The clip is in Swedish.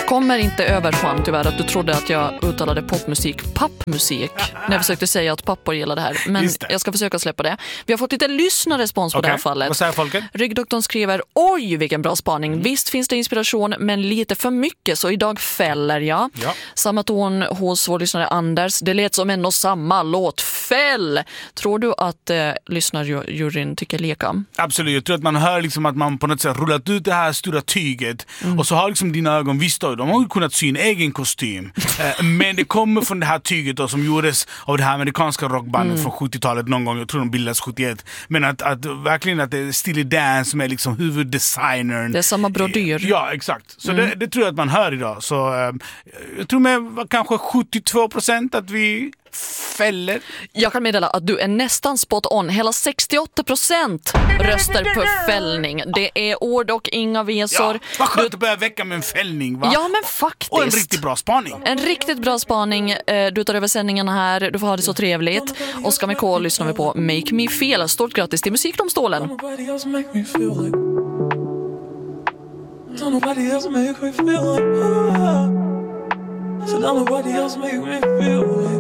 kommer inte över, Juan, tyvärr, att du trodde att jag uttalade pappmusik när jag försökte säga att pappor gillar det här. Men jag ska försöka släppa det. Vi har fått lite lyssnarrespons på det här fallet. Vad säger folket? Ryggdoktorn skriver: oj, vilken bra spaning. Visst finns det inspiration, men lite för mycket, så idag fäller jag. Ja. Samma ton hos vår lyssnare Anders. Det lät som en och samma låt. Fäll! Tror du att lyssnarjuryn tycker leka? Absolut, jag tror att man hör liksom att man på något sätt rullat ut det här stora tyget och så har liksom dina ögon, visst då, de har ju kunnat sy en egen kostym men det kommer från det här tyget då, som gjordes av det här amerikanska rockbandet från 70-talet någon gång, jag tror de bildades 71, men att verkligen att det är Steely Dan som är liksom huvuddesignern. Det är samma brodyr. Ja, exakt. Så det tror jag att man hör idag. Så jag tror med kanske 72% att vi fäller. Jag kan meddela att du är nästan spot on. Hela 68% röster på fällning. Det är ord och inga visor. Ja, vad skönt att börja vecka med en fällning, va? Ja, men faktiskt. Och en riktigt bra spaning. En riktigt bra spaning. Du tar över sändningen här. Du får ha det så trevligt. Oskar McCall lyssnar vi på Make Me Feel. Stort grattis till Musikdomstolen. Nobody else make me feel like nobody else make me feel like